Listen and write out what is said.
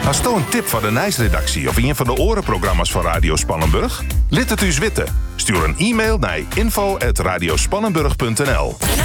Als je een tip van de Nijs-redactie of een van de orenprogramma's van Radio Spannenburg? Laat het u weten. Stuur een e-mail naar info@radiospannenburg.nl.